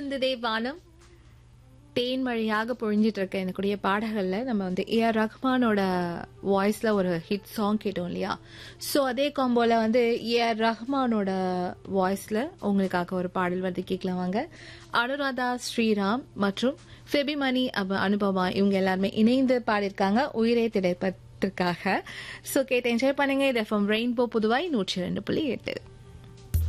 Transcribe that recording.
குளிர்ந்ததே வானம் தேன்மழையாக பொழிஞ்சிட்டு இருக்க எனக்குடைய பாடல்கள்ல நம்ம வந்து ஏஆர் ரஹ்மானோட வாய்ஸ்ல ஒரு ஹிட் சாங் கேட்டோம் இல்லையா? ஸோ அதே காம்போல வந்து ஏஆர் ரஹ்மானோட வாய்ஸ்ல உங்களுக்காக ஒரு பாடல் வந்து கேட்கலாம் வாங்க. அனுராதா ஸ்ரீராம் மற்றும் ஃபெபிமணி அனுபமா இவங்க எல்லாருமே இணைந்து பாடியிருக்காங்க உயிரே திரைப்படத்திற்காக. ஸோ கேட்டு என்ஜாய் பண்ணுங்க. இது எஃப்எம் ரெயின்போ புதுவாய் 102.8.